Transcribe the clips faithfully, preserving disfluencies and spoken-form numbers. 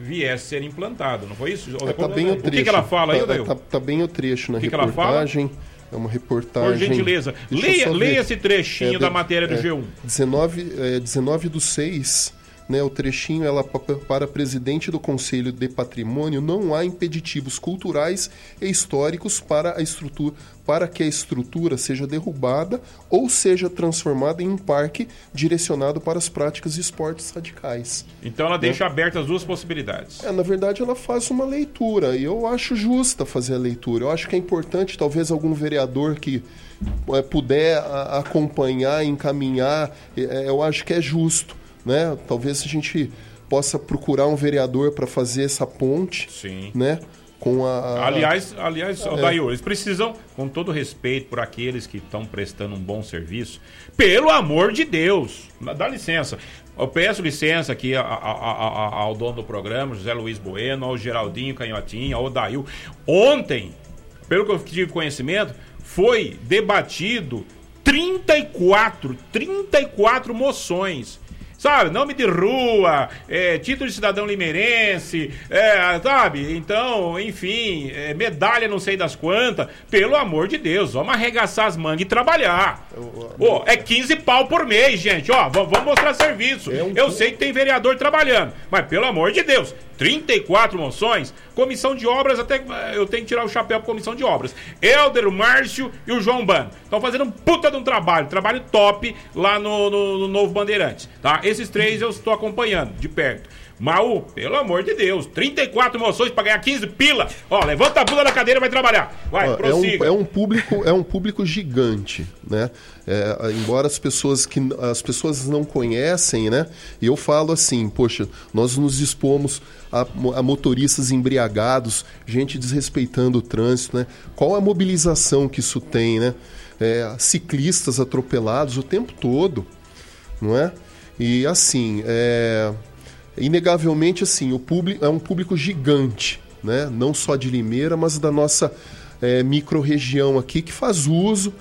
viesse a ser implantado, não foi isso? É, tá bem o, o que, que ela fala aí, Odail? Tá, tá, tá bem o trecho na que reportagem. Que ela fala? É uma reportagem... Por gentileza, leia, leia esse trechinho é, da matéria do é, G um. dezenove, é, dezenove do seis, né, o trechinho, ela para presidente do Conselho de Patrimônio, não há impeditivos culturais e históricos para, a estrutura, para que a estrutura seja derrubada ou seja transformada em um parque direcionado para as práticas de esportes radicais. Então ela deixa é. abertas as duas possibilidades. É, na verdade, ela faz uma leitura, e eu acho justa fazer a leitura. Eu acho que é importante, talvez, algum vereador que é, puder a, acompanhar, encaminhar, é, eu acho que é justo. Né? Talvez a gente possa procurar um vereador para fazer essa ponte. Sim. Né? Com a, a... Aliás, aliás é. Odail, eles precisam, com todo respeito por aqueles que estão prestando um bom serviço, pelo amor de Deus, dá licença. Eu peço licença aqui a, a, a, ao dono do programa, José Luiz Bueno, ao Geraldinho Canhotinha, ao Odail. Ontem, pelo que eu tive conhecimento, foi debatido trinta e quatro, trinta e quatro moções. Sabe, nome de rua, é, título de cidadão limeirense, é, sabe? Então, enfim, é, medalha não sei das quantas. Pelo amor de Deus, vamos arregaçar as mangas e trabalhar. Oh, é quinze pau por mês, gente. Ó, vamos mostrar serviço. É um... Eu sei que tem vereador trabalhando, mas pelo amor de Deus, trinta e quatro moções, comissão de obras, até eu tenho que tirar o chapéu para comissão de obras. Helder, o Márcio e o João Bano estão fazendo um puta de um trabalho, trabalho top lá no, no, no Novo Bandeirantes, tá? Esses três eu estou acompanhando de perto. Mal, pelo amor de Deus, trinta e quatro moções para ganhar quinze pila. Ó, levanta a bunda da cadeira e vai trabalhar. Vai, Ó, prossiga. É um, é um público, é um público gigante, né? É, embora as pessoas que as pessoas não conhecem, né? E eu falo assim, poxa, nós nos dispomos a, a motoristas embriagados, gente desrespeitando o trânsito, né? Qual a mobilização que isso tem, né? É, ciclistas atropelados o tempo todo, não é? E assim, é... inegavelmente, assim, o público é um público gigante, né? Não só de Limeira, mas da nossa é, micro-região aqui, que faz uso,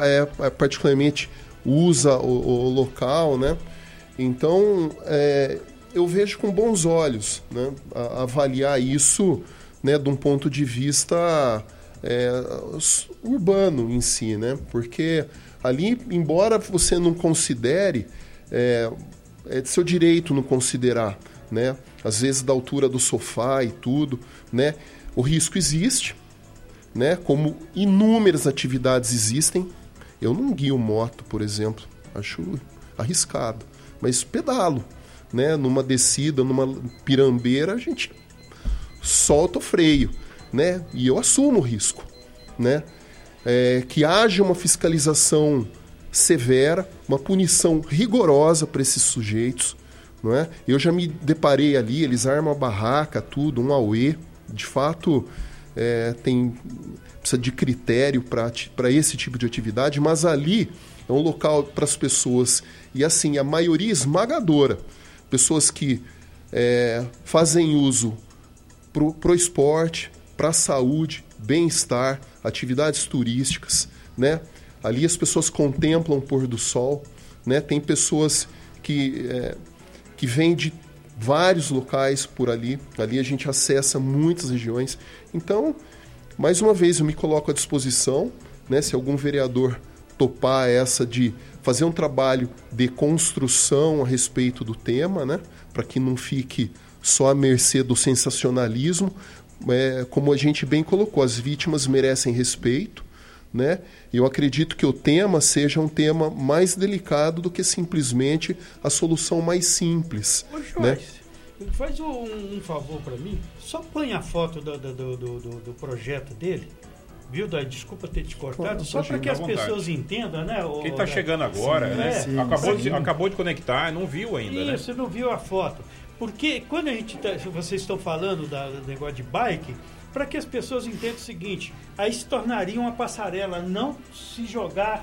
é, particularmente usa o, o local, né? Então, é, eu vejo com bons olhos, né? A, avaliar isso, né, de um ponto de vista é, urbano em si, né? Porque ali, embora você não considere... É, é de seu direito não considerar, né? Às vezes da altura do sofá e tudo, né? O risco existe, né? Como inúmeras atividades existem. Eu não guio moto, por exemplo, acho arriscado, mas pedalo, né? Numa descida, numa pirambeira, a gente solta o freio, né? E eu assumo o risco, né? É, que haja uma fiscalização severa, uma punição rigorosa para esses sujeitos, não é? Eu já me deparei ali, eles armam a barraca, tudo, um auê, de fato é, tem, precisa de critério para esse tipo de atividade, mas ali é um local para as pessoas, e assim, a maioria esmagadora, pessoas que é, fazem uso pro, pro esporte, para a saúde, bem-estar, atividades turísticas, né? Ali as pessoas contemplam o pôr do sol, né? Tem pessoas que, é, que vêm de vários locais por ali. Ali a gente acessa muitas regiões. Então, mais uma vez, eu me coloco à disposição, né? Se algum vereador topar essa de fazer um trabalho de construção a respeito do tema, né? Para que não fique só à mercê do sensacionalismo. É, como a gente bem colocou, as vítimas merecem respeito, né? Eu acredito que o tema seja um tema mais delicado do que simplesmente a solução mais simples. Ô, Joyce, né? faz um, um favor para mim, só põe a foto do, do, do, do, do projeto dele, viu, Dai? Desculpa ter te cortado, claro, só para que as pessoas entendam, né? O, Quem está chegando agora, sim, né? É, sim, acabou, sim. De, acabou de conectar, não viu ainda, Isso, né? Você não viu a foto. Porque quando a gente tá, vocês estão falando da, do negócio de bike, para que as pessoas entendam o seguinte, aí se tornaria uma passarela, não se jogar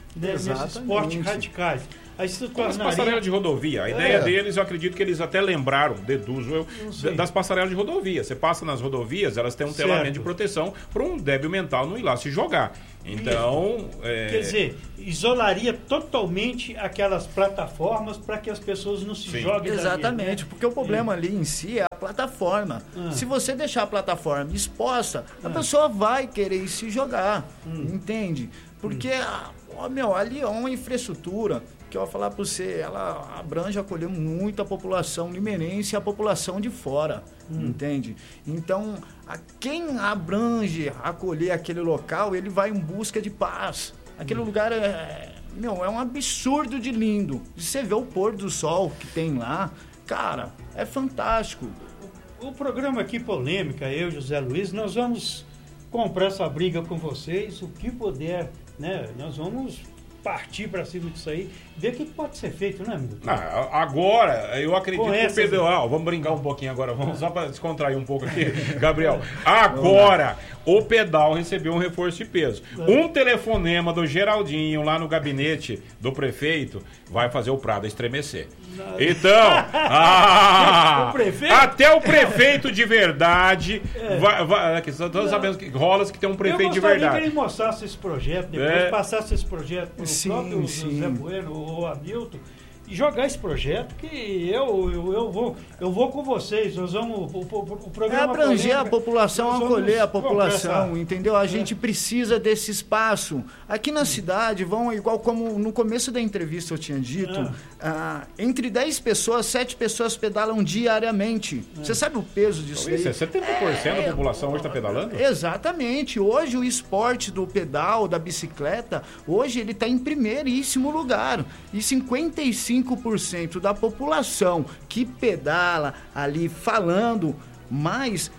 né, nesses esportes radicais. Aí se tornaria... As passarelas de rodovia. A é. ideia deles, eu acredito que eles até lembraram, deduzo eu, das passarelas de rodovia. Você passa nas rodovias, elas têm um certo. telamento de proteção para um débil mental não ir lá se jogar. Então... É... Quer dizer, isolaria totalmente aquelas plataformas para que as pessoas não se Sim. joguem. Exatamente, dali, né? porque o problema ali em si é a plataforma. Ah. Se você deixar a plataforma exposta, a ah. pessoa vai querer se jogar, hum. entende? Porque, hum. ó, meu, ali é uma infraestrutura que eu vou falar para você, ela abrange, acolheu muito a população limerense e a população de fora, hum. entende? Então, a quem abrange, acolher aquele local, ele vai em busca de paz. Aquele hum. lugar é, meu, é um absurdo de lindo. Você vê o pôr do sol que tem lá, cara, é fantástico. O, o programa aqui, Polêmica, eu, José Luiz, nós vamos comprar essa briga com vocês, o que puder, né? Nós vamos... partir para cima disso aí, ver o que pode ser feito, né, amigo? Ah, agora, eu acredito que o Pedro... Ah, vamos brincar um pouquinho agora, vamos só para descontrair um pouco aqui, Gabriel. Agora, o Pedal recebeu um reforço de peso. Um telefonema do Geraldinho lá no gabinete do prefeito vai fazer o Prado estremecer. Então, ah, o prefeito? até o prefeito de verdade, é. vai, vai, todos sabemos que rola que tem um prefeito de verdade. Eu gostaria que ele mostrasse esse projeto, depois é. passasse esse projeto para o sim, próprio sim. Zé Bueno ou Hamilton, e jogar esse projeto que eu, eu, eu, vou, eu vou com vocês, nós vamos, o, o, o programa... É abranger polêmica, a população, acolher a população, essa... entendeu? A é. gente precisa desse espaço. Aqui na cidade, vão, igual como no começo da entrevista eu tinha dito, é. ah, entre dez pessoas, sete pessoas pedalam diariamente. É. Você sabe o peso disso Isso, aí? é setenta por cento é, da população hoje está pedalando? Exatamente. Hoje o esporte do pedal, da bicicleta, hoje ele está em primeiríssimo lugar. E cinquenta e cinco por cento da população que pedala ali falando, mas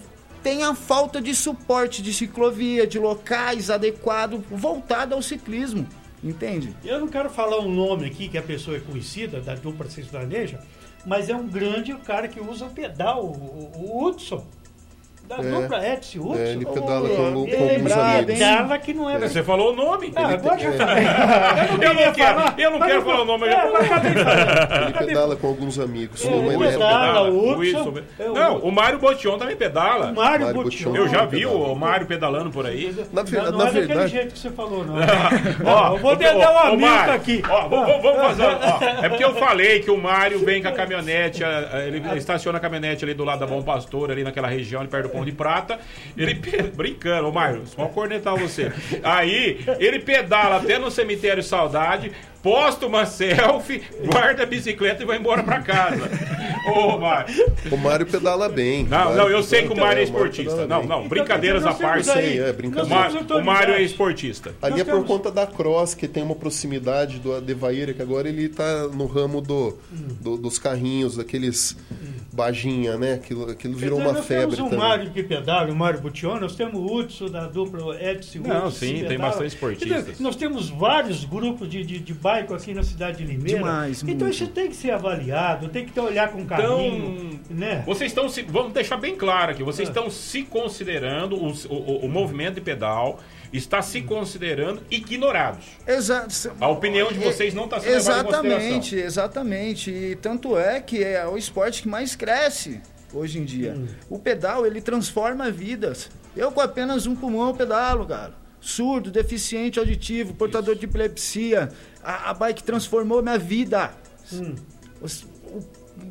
tem a falta de suporte de ciclovia, de locais adequados voltado ao ciclismo, entende? Eu não quero falar um nome aqui que a pessoa é conhecida, da dupla sertaneja, mas é um grande cara que usa o pedal, o, o Hudson. Da é, dupla Edson Hudson. É, ele pedala oh, com, com ele alguns amigos. Pedala que não é. Você falou o nome. Ah, agora te... já é. Eu não, eu não quero, falar, eu não quero falar o nome. É, eu... Ele pedala com alguns amigos. É, o pedala, o Hudson. Não, o Mário Botion também pedala. O Mário Botion. Eu já vi o Mário pedalando por aí. Na, não, não na é verdade... daquele jeito que você falou, não. Ó, eu vou tentar um amigo aqui. Ó, vamos fazer. É porque eu falei que o Mário vem com a caminhonete, ele estaciona a caminhonete ali do lado da Bom Pastor, ali naquela região, ali perto do Pão de Prata. Ele, brincando, ô Mário, só cornetar você. Aí, ele pedala até no cemitério Saudade, posta uma selfie, guarda a bicicleta e vai embora pra casa. Ô, Mário. O Mário pedala bem. Não, não, eu sei que o Mário é esportista. Não, não, brincadeiras à parte. Sim, é brincadeira. O Mário é esportista. Ali é por conta da Cross, que tem uma proximidade do Adevaíra, que agora ele tá no ramo do, do, dos carrinhos, daqueles Baginha, né? Aquilo, aquilo virou uma febre também. Nós temos o Mário que pedala, o Mário Botion, nós temos o Hudson da dupla Edson. Não, sim, tem bastante esportistas. Nós temos vários grupos de, de, de bike aqui na cidade de Limeira. Demais, então muito. Isso tem que ser avaliado, tem que olhar com carinho. Então, né? Vocês estão se, vamos deixar bem claro aqui, vocês ah. estão se considerando, o, o, o movimento de pedal está se considerando ignorados. Exato. A opinião de vocês não está sendo levada em consideração. Exatamente, exatamente. E tanto é que é o esporte que mais cresce hoje em dia. Hum. O pedal, ele transforma vidas. Eu com apenas um pulmão eu pedalo, cara. Surdo, deficiente auditivo, portador Isso. de epilepsia. A, a bike transformou minha vida. Hum. Os, o,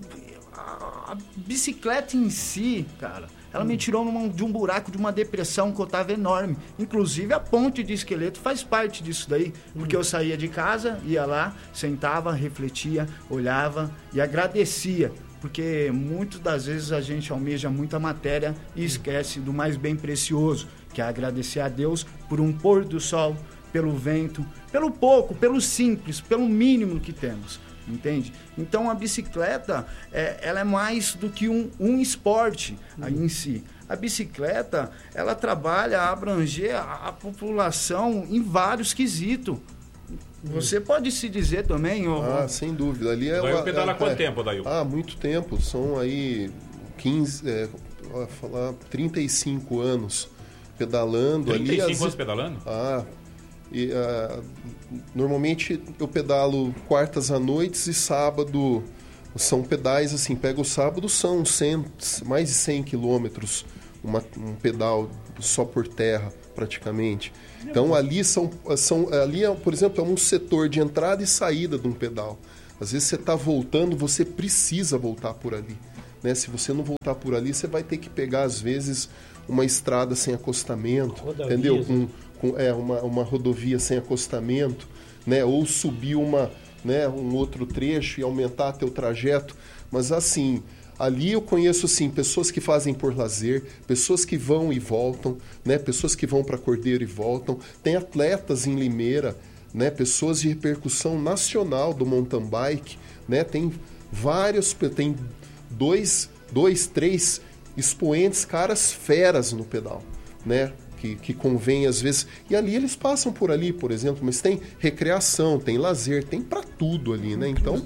a, a bicicleta em si, cara, ela hum. me tirou numa, de um buraco, de uma depressão que eu tava enorme. Inclusive a ponte de esqueleto faz parte disso daí. Porque hum. eu saía de casa, ia lá, sentava, refletia, olhava e agradecia. Porque muitas das vezes a gente almeja muita matéria e esquece do mais bem precioso, que é agradecer a Deus por um pôr do sol, pelo vento, pelo pouco, pelo simples, pelo mínimo que temos, entende? Então a bicicleta, é, ela é mais do que um, um esporte aí em si. A bicicleta, ela trabalha a abranger a, a população em vários quesitos. Você pode se dizer também... Ou... Ah, sem dúvida. Ali é, Daí pedala há quanto é, tempo, Daí? Ah, muito tempo. São aí quinze, é, falar, trinta e cinco anos pedalando. trinta e cinco ali, anos pedalando? Ah, E, uh, normalmente eu pedalo quartas à noites e sábado são pedais assim, pega o sábado, são cem, mais de cem quilômetros, uma, um pedal só por terra praticamente. Então ali são, são ali é, por exemplo, é um setor de entrada e saída de um pedal. Às vezes você está voltando, você precisa voltar por ali, né? Se você não voltar por ali, você vai ter que pegar às vezes uma estrada sem acostamento, rodovia, entendeu? Com, com, é, uma, uma rodovia sem acostamento, né? Ou subir uma, né, um outro trecho e aumentar teu trajeto. Mas assim, ali eu conheço assim, pessoas que fazem por lazer, pessoas que vão e voltam, né? Pessoas que vão para Cordeiro e voltam. Tem atletas em Limeira, né? Pessoas de repercussão nacional do mountain bike, né? Tem vários, tem dois, dois, três expoentes, caras feras no pedal, né? Que, que convém às vezes. E ali eles passam por ali, por exemplo, mas tem recreação, tem lazer, tem para tudo ali, né? Então,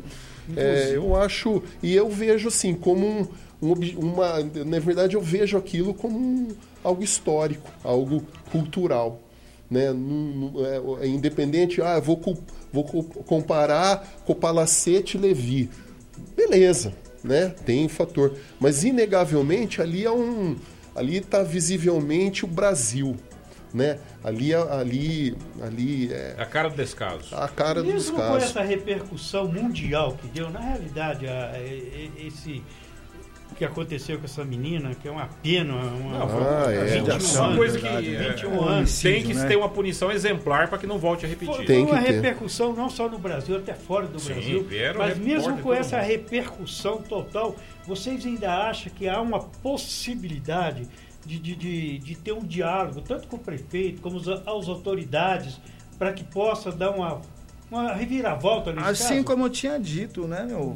é, eu acho, e eu vejo assim, como um, um, uma. Na verdade, eu vejo aquilo como um, algo histórico, algo cultural. Né? Num, é, é independente, ah, eu vou, vou comparar com o Palacete Levi. Beleza, né? Tem fator. Mas, inegavelmente, ali é um. Ali está visivelmente o Brasil, né? Ali, ali, ali é... a cara do descaso. A cara do descaso. descaso. Mesmo com essa repercussão mundial que deu, na realidade, a, a, esse que aconteceu com essa menina, que é uma pena, uma, não, uma, é, vinte e um é uma anos, coisa que vinte e um é, anos, tem que né? ter uma punição exemplar para que não volte a repetir. Foi, tem foi uma que ter. repercussão não só no Brasil, até fora do Sim, Brasil. Mas mesmo com essa mundo. repercussão total, vocês ainda acham que há uma possibilidade de, de, de, de ter um diálogo, tanto com o prefeito como as autoridades, para que possa dar uma, uma reviravolta nesse Assim caso? como eu tinha dito, né, meu,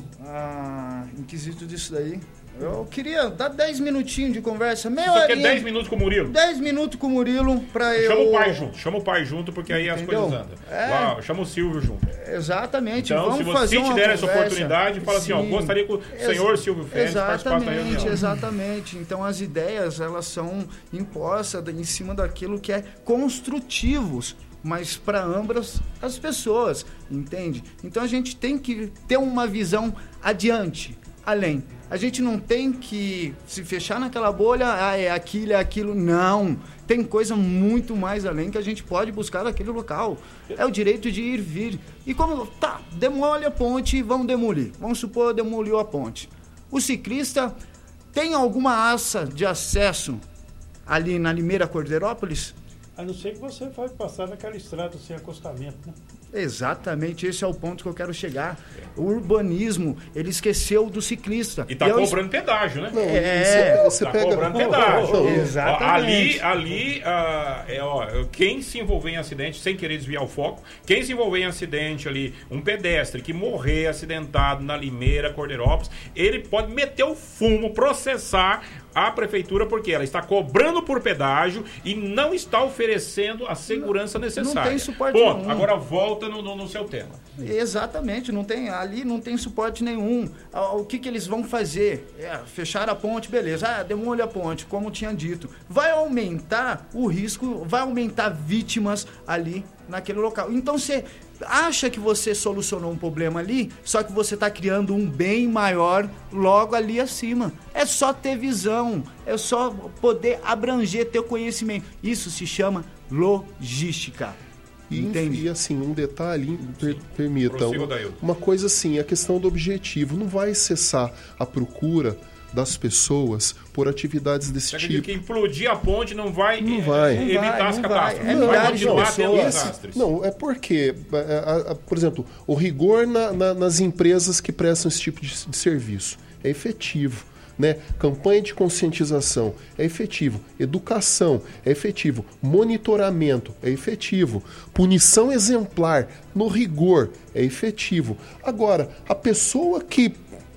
ah, em quesito disso daí. Eu queria dar dez minutinhos de conversa, meia Você horinha. quer dez minutos com o Murilo? dez minutos com o Murilo pra eu... Chama o pai junto, chama o pai junto, porque aí Entendeu? as coisas andam. É. Lá, chama o Silvio junto. Exatamente. Então, Vamos se você fazer te uma der essa conversa. oportunidade, fala assim, ó, Sim. gostaria que o Ex- senhor Silvio Félix participasse da reunião. Exatamente, exatamente. Então as ideias, elas são impostas em cima daquilo que é construtivos, mas para ambas as pessoas, entende? Então a gente tem que ter uma visão adiante, além. A gente não tem que se fechar naquela bolha, ah, é aquilo, é aquilo. Não. Tem coisa muito mais além que a gente pode buscar naquele local. É o direito de ir e vir. E como, tá, demole a ponte, vamos demolir. Vamos supor, demoliu a ponte. O ciclista tem alguma aça de acesso ali na Limeira Cordeirópolis? A não ser que você vai passar naquela estrada sem acostamento, né? Exatamente, esse é o ponto que eu quero chegar. O urbanismo, ele esqueceu do ciclista. E tá e eu... cobrando pedágio, né? Não, É, você, você tá pega... cobrando pedágio. Não, Exatamente. Ali, ali ah, é, ó, quem se envolver em acidente, sem querer desviar o foco, quem se envolver em acidente ali, um pedestre que morrer acidentado na Limeira, Cordeirópolis, ele pode meter o fumo, processar a prefeitura, porque ela está cobrando por pedágio e não está oferecendo a segurança Não- necessária. não tem suporte Ponto. nenhum. Agora volta no, no, no seu tema. Exatamente, não tem, ali não tem suporte nenhum. Ah, O que, que eles vão fazer? É, fechar a ponte, beleza. Ah, demole a ponte, como tinha dito. Vai aumentar o risco, vai aumentar vítimas ali naquele local. Então você acha que você solucionou um problema ali, só que você está criando um bem maior logo ali acima. É só ter visão, é só poder abranger, ter conhecimento. Isso se chama logística. E, Entende? e assim, um detalhe, per, permita, Prossiga, uma, Dailton. uma coisa assim, a questão do objetivo. Não vai cessar a procura das pessoas por atividades desse Você acredita tipo. que implodir a ponte não vai, Não eh, vai. evitar Não vai, as não catástrofes? vai. É vai milhares de continuar tendo pessoas. desastres. Não, é porque, é, a- a- por exemplo, o rigor na- na- nas empresas que prestam esse tipo de, de serviço é efetivo. Né? Campanha de conscientização é efetivo, educação é efetivo, monitoramento é efetivo, punição exemplar no rigor é efetivo. Agora, a pessoa que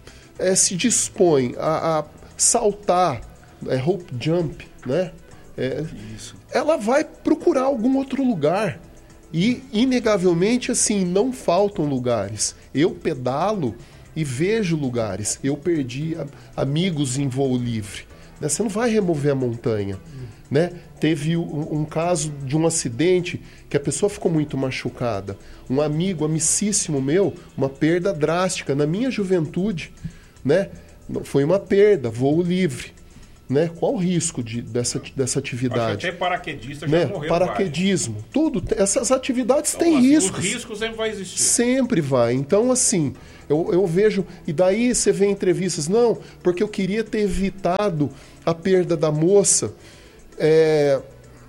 é, se dispõe a, a saltar, é, rope jump, né? É, ela vai procurar algum outro lugar. E, inegavelmente, assim, não faltam lugares. Eu pedalo e vejo lugares. Eu perdi a, amigos em voo livre, né? Você não vai remover a montanha. Hum. Né? Teve um, um caso de um acidente que a pessoa ficou muito machucada. Um amigo, amicíssimo meu, uma perda drástica na minha juventude, né? Foi uma perda, voo livre. Né? Qual o risco de, dessa, dessa atividade? Acho que até paraquedista já né? morreu. Paraquedismo, vai. Tudo. Essas atividades então, têm assim, riscos. O risco sempre vai existir. Sempre vai. Então, assim, eu, eu vejo... E daí você vê entrevistas, não, porque eu queria ter evitado a perda da moça. É,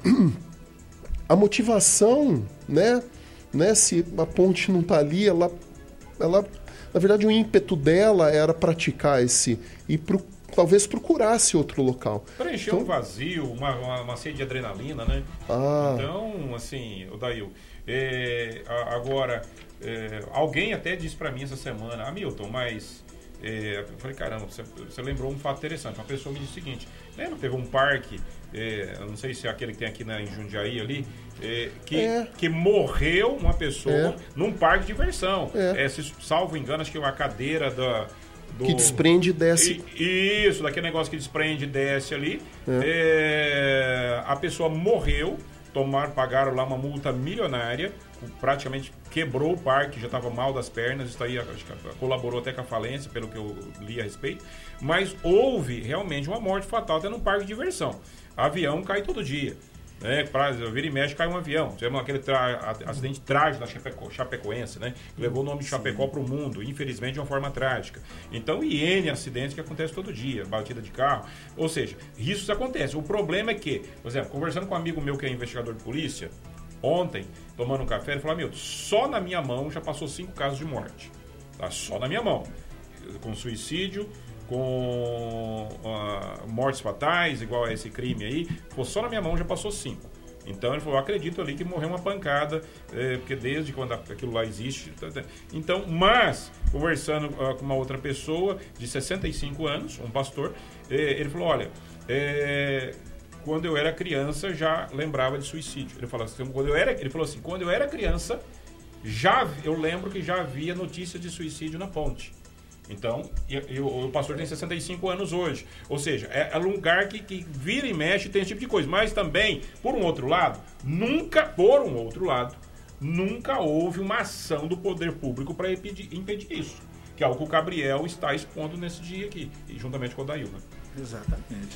a motivação, né? né? Se a ponte não está ali, ela, ela... Na verdade, o ímpeto dela era praticar esse... Ir pro, talvez procurasse outro local. Preencher então, um vazio, uma, uma, uma sede de adrenalina, né? Ah. Então, assim, o Dail, é, agora, é, alguém até disse para mim essa semana, Hamilton, mas... É, eu falei, caramba, você, você lembrou um fato interessante. Uma pessoa me disse o seguinte, lembra, teve um parque, é, eu não sei se é aquele que tem aqui na, em Jundiaí ali, é, que, é. que morreu uma pessoa é. num parque de diversão. É. É, se salvo engano, acho que uma cadeira da... Do... Que desprende e desce. I, isso, daquele negócio que desprende e desce ali. É. É, a pessoa morreu, tomaram, pagaram lá uma multa milionária, praticamente quebrou o parque, já estava mal das pernas, isso aí acho que colaborou até com a falência, pelo que eu li a respeito. Mas houve realmente uma morte fatal até num parque de diversão. Avião cai todo dia. Né, pra, vira e mexe, cai um avião. Tivemos aquele tra acidente trágico da Chapeco Chapecoense, né? Que levou o nome de Chapecó para o mundo, infelizmente de uma forma trágica. Então, e N acidentes que acontecem todo dia, batida de carro. Ou seja, riscos acontecem. O problema é que, por exemplo, conversando com um amigo meu que é investigador de polícia, ontem, tomando um café, ele falou, meu, só na minha mão já passou cinco casos de morte. Tá? Só na minha mão. Com suicídio, com uh, mortes fatais, igual a esse crime aí, pô, só na minha mão já passou cinco. Então ele falou, eu acredito ali que morreu uma pancada, é, porque desde quando aquilo lá existe. Então, mas, conversando uh, com uma outra pessoa de sessenta e cinco anos, um pastor, é, ele falou, olha, é, quando eu era criança já lembrava de suicídio. Ele falou assim, quando eu era, ele falou assim, quando eu era criança, já, eu lembro que já havia notícias de suicídio na ponte. Então, e, e o, o pastor tem sessenta e cinco anos hoje. Ou seja, é, é um lugar que, que vira e mexe, tem esse tipo de coisa. Mas também, por um outro lado, nunca, por um outro lado, nunca houve uma ação do poder público para impedir, impedir isso. Que é o que o Gabriel está expondo nesse dia aqui, juntamente com o Dail, né? Exatamente.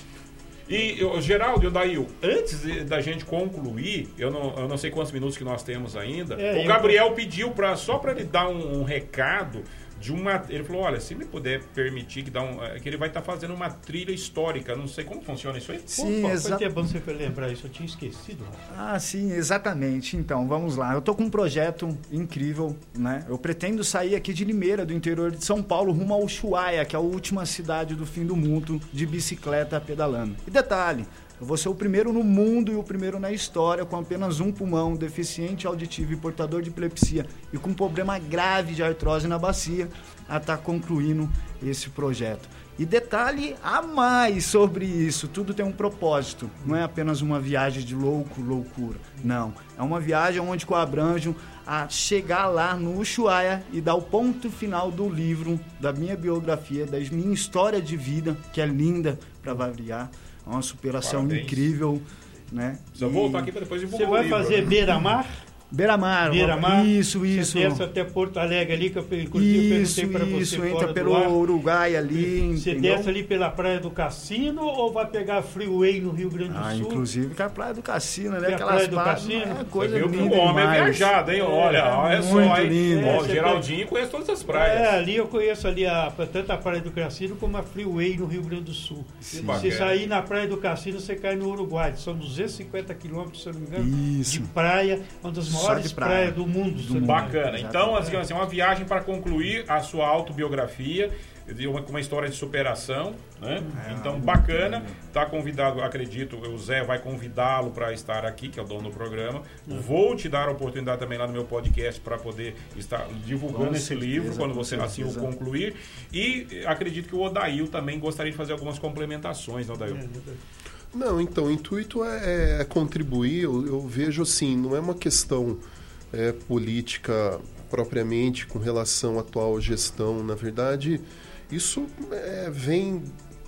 E, o Geraldo e o Dail, antes de, da gente concluir, eu não, eu não sei quantos minutos que nós temos ainda, é, o Gabriel eu... pediu pra, só para ele dar um, um recado de uma... Ele falou, olha, se me puder permitir que, dá um, que ele vai estar tá fazendo uma trilha histórica, não sei como funciona isso aí. Sim, exatamente. É bom você lembrar isso, eu tinha esquecido. Ah, sim, exatamente. Então, vamos lá. Eu tô com um projeto incrível, né? Eu pretendo sair aqui de Limeira, do interior de São Paulo, rumo ao Ushuaia, que é a última cidade do fim do mundo, de bicicleta pedalando. E detalhe, eu vou ser o primeiro no mundo e o primeiro na história com apenas um pulmão, deficiente auditivo e portador de epilepsia e com problema grave de artrose na bacia, a estar tá concluindo esse projeto. E detalhe a mais sobre isso, tudo tem um propósito, não é apenas uma viagem de louco, loucura, não. É uma viagem onde eu abranjo a chegar lá no Ushuaia e dar o ponto final do livro, da minha biografia, da minha história de vida, que é linda para variar. É uma superação Parabéns. incrível, né? Só e... voltar aqui para depois divulgar. Você vai livro, fazer né? beira-mar? Beira-mar. Beira-mar. Isso, isso. Você desce até Porto Alegre ali, que eu isso, perguntei para você. Isso, entra pelo Uruguai ali. Você entendeu? Desce ali pela Praia do Cassino ou vai pegar a Freeway no Rio Grande do ah, Sul? Inclusive com a Praia do Cassino, né? A Praia do Cassino? É coisa linda. O homem é viajado, hein? Olha, é, olha só, hein? Lindo. Ó, Geraldinho conhece todas as praias. É, ali eu conheço ali a, tanto a Praia do Cassino como a Freeway no Rio Grande do Sul. Se você sair na Praia do Cassino, você cai no Uruguai. São duzentos e cinquenta quilômetros, se eu não me engano, Isso. de praia, uma das maiores praias do mundo. Do bacana. Então, assim, assim, uma viagem para concluir a sua autobiografia, de uma, uma história de superação, né? É, então, bacana. Está convidado, acredito, o Zé vai convidá-lo para estar aqui, que é o dono do programa. Uhum. Vou te dar a oportunidade também lá no meu podcast para poder estar divulgando com esse certeza, livro, quando você assim o concluir. E acredito que o Odail também gostaria de fazer algumas complementações, não, Odail? Não, então, o intuito é, é contribuir. Eu, eu vejo assim, não é uma questão... É, política propriamente com relação à atual gestão. Na verdade, isso é, vem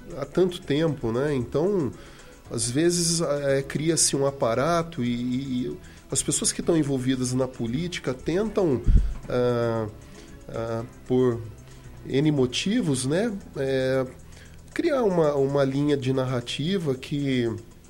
há tanto tempo, né? Então, às vezes, é, cria-se um aparato e, e as pessoas que estão envolvidas na política tentam, ah, ah, por N motivos, né? É, criar uma, uma linha de narrativa que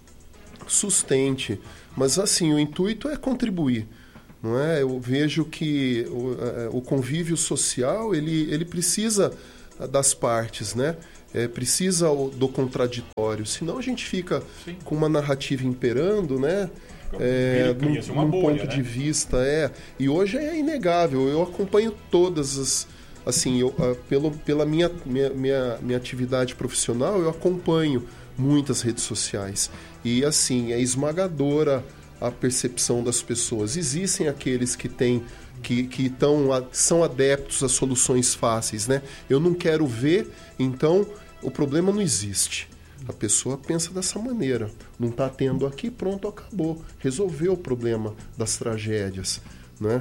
sustente. Mas, assim, o intuito é contribuir. Não é? Eu vejo que o, o convívio social ele, ele precisa das partes, né? É, precisa do contraditório, senão a gente fica Sim. com uma narrativa imperando, né? É, num, num bolha, ponto né? de vista é e hoje é inegável. Eu acompanho todas as assim eu, uh, pelo, pela minha, minha, minha, minha atividade profissional eu acompanho muitas redes sociais e assim é esmagadora a percepção das pessoas. Existem aqueles que têm que, que tão, são adeptos a soluções fáceis, né? Eu não quero ver, então o problema não existe. A pessoa pensa dessa maneira. Não está tendo aqui, pronto, acabou. Resolveu o problema das tragédias, né?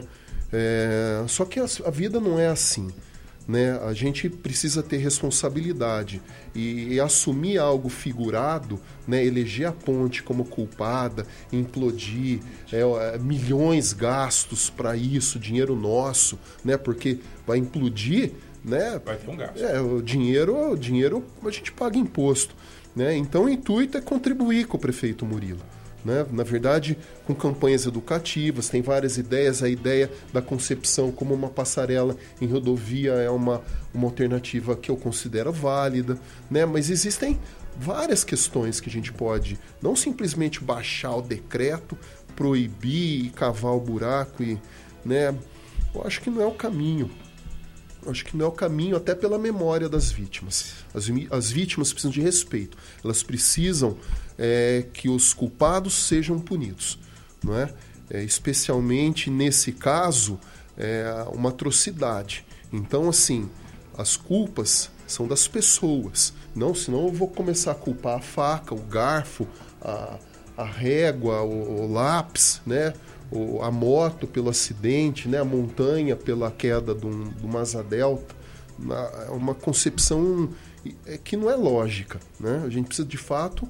É, só que a, a vida não é assim. Né? A gente precisa ter responsabilidade e, e assumir algo figurado, né? Eleger a ponte como culpada, implodir, é, é, milhões gastos para isso, dinheiro nosso, né? Porque vai implodir, né? Vai ter um gasto. É, o dinheiro, o dinheiro a gente paga imposto, né? Então o intuito é contribuir com o prefeito Murilo. Né? Na verdade, com campanhas educativas, tem várias ideias. A ideia da concepção como uma passarela em rodovia é uma, uma alternativa que eu considero válida, né? Mas existem várias questões que a gente pode, não simplesmente baixar o decreto, proibir e cavar o buraco, e, né? Eu acho que não é o caminho. Eu acho que não é o caminho, até pela memória das vítimas. As, as vítimas precisam de respeito. Elas precisam é, que os culpados sejam punidos. Não é? É, especialmente nesse caso, é uma atrocidade. Então, assim, as culpas são das pessoas. Não, senão eu vou começar a culpar a faca, o garfo, a, a régua, o, o lápis, né? A moto pelo acidente, né? A montanha pela queda do, do Asa Delta. É uma concepção que não é lógica, né? A gente precisa, de fato,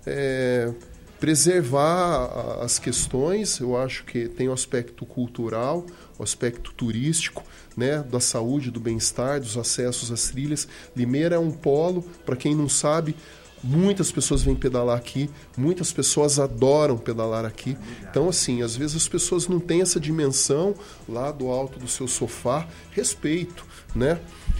é, preservar as questões. Eu acho que tem o aspecto cultural, o aspecto turístico, né? Da saúde, do bem-estar, dos acessos às trilhas. Limeira é um polo, para quem não sabe, muitas pessoas vêm pedalar aqui, muitas pessoas adoram pedalar aqui. Então, assim, às vezes as pessoas não têm essa dimensão lá do alto do seu sofá. Respeito, né?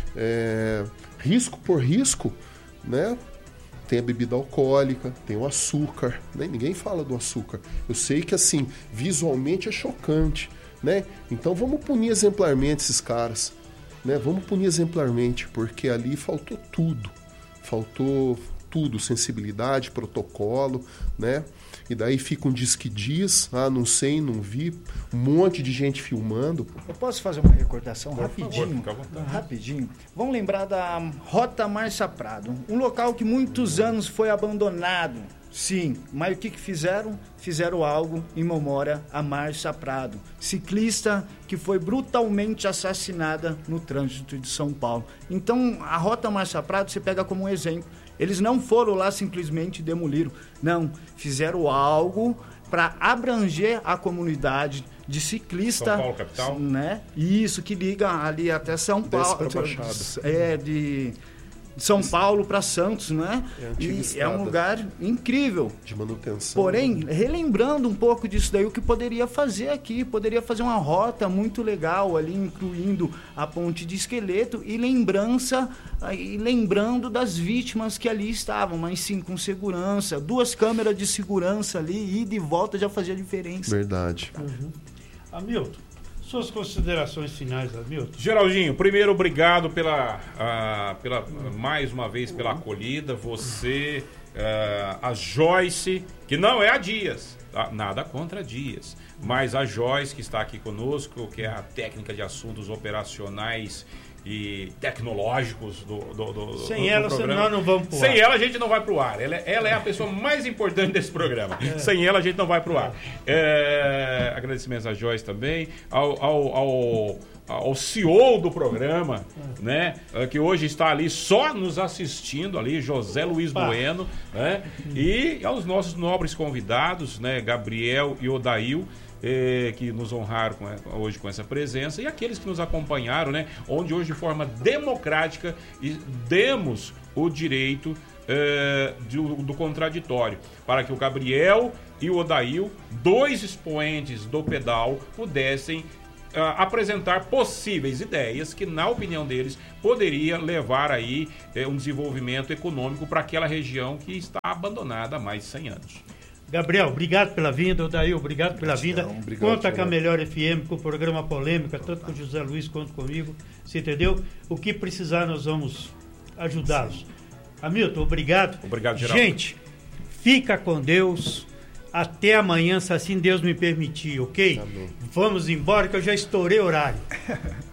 É, risco por risco, né? Tem a bebida alcoólica, tem o açúcar, né? Ninguém fala do açúcar. Eu sei que, assim, visualmente é chocante, né? Então vamos punir exemplarmente esses caras, né? Vamos punir exemplarmente, porque ali faltou tudo. Faltou tudo, sensibilidade, protocolo, né? E daí fica um diz que diz, ah, não sei, não vi, um monte de gente filmando. Eu posso fazer uma recordação Por rapidinho? Favor, fica à vontade. Rapidinho. Vamos lembrar da Rota Márcia Prado, um local que muitos anos foi abandonado. Sim, mas o que, que fizeram? Fizeram algo em memória a Márcia Prado, ciclista que foi brutalmente assassinada no trânsito de São Paulo. Então, a Rota Márcia Prado você pega como um exemplo. Eles não foram lá simplesmente demoliram. Não, fizeram algo para abranger a comunidade de ciclista. São Paulo, capital? Né? Isso, que liga ali até São Paulo. É, de São Paulo para Santos, né? É, e é um lugar incrível. De manutenção. Porém, relembrando um pouco disso daí, o que poderia fazer aqui? Poderia fazer uma rota muito legal ali, incluindo a ponte de Esqueleto e lembrança, e lembrando das vítimas que ali estavam, mas sim com segurança. Duas câmeras de segurança ali, ida e volta já fazia diferença. Verdade. Uhum. Hamilton, suas considerações finais, Hamilton. Geraldinho, primeiro, obrigado pela, uh, pela mais uma vez pela acolhida. Você, uh, a Joyce, que não é a Dias, tá? Nada contra a Dias, mas a Joyce que está aqui conosco, que é a técnica de assuntos operacionais e tecnológicos do, do, do, Sem do, ela, do programa. Nós não vamos pro ar. Sem ela a gente não vai pro ar. Ela, ela é a pessoa mais importante desse programa. É. Sem ela a gente não vai pro ar. É, agradecimentos a Joyce também, ao, ao, ao, ao C E O do programa, né? Que hoje está ali só nos assistindo ali, José Luiz Pá. Bueno, né? E aos nossos nobres convidados, né? Gabriel e Odail, eh, que nos honraram com, hoje com essa presença, e aqueles que nos acompanharam, né? Onde hoje de forma democrática e demos o direito eh, do, do contraditório, para que o Gabriel e o Odail, dois expoentes do pedal, pudessem Uh, apresentar possíveis ideias que, na opinião deles, poderia levar aí eh, um desenvolvimento econômico para aquela região que está abandonada há mais de cem anos. Gabriel, obrigado pela vinda. Odail, obrigado pela vinda. Obrigado, Conta com a senhor. Melhor F M, com o programa Polêmica, tanto com o José Luiz quanto comigo. Você entendeu? O que precisar, nós vamos ajudá-los. Hamilton, obrigado. Obrigado, Geraldo. Gente, fica com Deus. Até amanhã, se assim Deus me permitir, ok? Amém. Vamos embora que eu já estourei o horário.